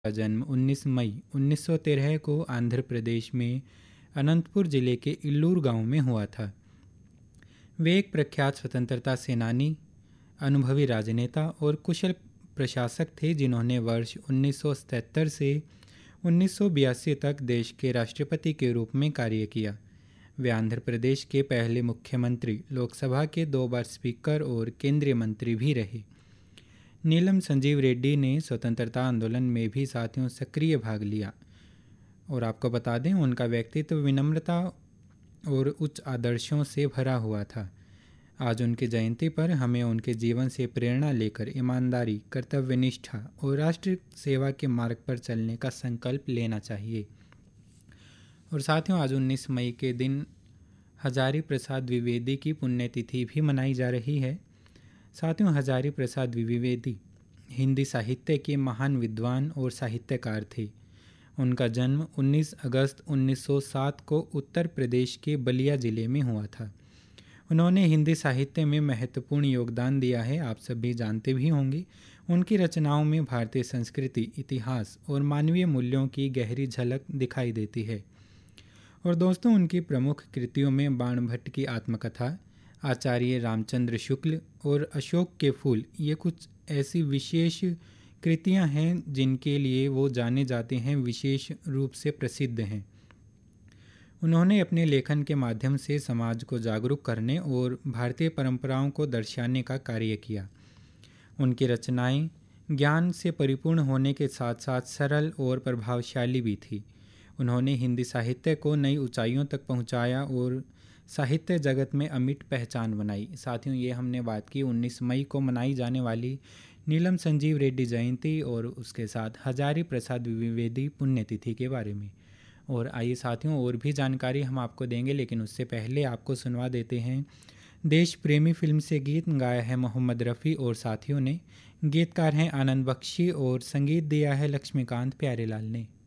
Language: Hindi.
का जन्म 19 मई 1913 को आंध्र प्रदेश में अनंतपुर जिले के इल्लूर गांव में हुआ था। वे एक प्रख्यात स्वतंत्रता सेनानी, अनुभवी राजनेता और कुशल प्रशासक थे, जिन्होंने वर्ष 1977 से 1982 तक देश के राष्ट्रपति के रूप में कार्य किया। वे आंध्र प्रदेश के पहले मुख्यमंत्री, लोकसभा के 2 बार स्पीकर और केंद्रीय मंत्री भी रहे। नीलम संजीव रेड्डी ने स्वतंत्रता आंदोलन में भी साथियों सक्रिय भाग लिया और आपको बता दें उनका व्यक्तित्व विनम्रता और उच्च आदर्शों से भरा हुआ था। आज उनकी जयंती पर हमें उनके जीवन से प्रेरणा लेकर ईमानदारी, कर्तव्यनिष्ठा और राष्ट्र सेवा के मार्ग पर चलने का संकल्प लेना चाहिए। और साथियों, आज 19 मई के दिन हजारी प्रसाद द्विवेदी की पुण्यतिथि भी मनाई जा रही है। साथियों, हजारी प्रसाद द्विवेदी हिंदी साहित्य के महान विद्वान और साहित्यकार थे। उनका जन्म 19 अगस्त 1907 को उत्तर प्रदेश के बलिया जिले में हुआ था। उन्होंने हिंदी साहित्य में महत्वपूर्ण योगदान दिया है, आप सभी जानते भी होंगे। उनकी रचनाओं में भारतीय संस्कृति, इतिहास और मानवीय मूल्यों की गहरी झलक दिखाई देती है। और दोस्तों, उनकी प्रमुख कृतियों में बाणभट्ट की आत्मकथा, आचार्य रामचंद्र शुक्ल और अशोक के फूल, ये कुछ ऐसी विशेष कृतियां हैं जिनके लिए वो जाने जाते हैं, विशेष रूप से प्रसिद्ध हैं। उन्होंने अपने लेखन के माध्यम से समाज को जागरूक करने और भारतीय परंपराओं को दर्शाने का कार्य किया। उनकी रचनाएं ज्ञान से परिपूर्ण होने के साथ साथ सरल और प्रभावशाली भी थी। उन्होंने हिंदी साहित्य को नई ऊंचाइयों तक पहुंचाया और साहित्य जगत में अमिट पहचान बनाई। साथियों, ये हमने बात की 19 मई को मनाई जाने वाली नीलम संजीव रेड्डी जयंती और उसके साथ हजारी प्रसाद द्विवेदी पुण्यतिथि के बारे में। और आइए साथियों, और भी जानकारी हम आपको देंगे, लेकिन उससे पहले आपको सुनवा देते हैं देश प्रेमी फिल्म से गीत। गाया है मोहम्मद रफ़ी और साथियों ने। गीतकार हैं आनंद बख्शी और संगीत दिया है लक्ष्मीकांत प्यारेलाल ने।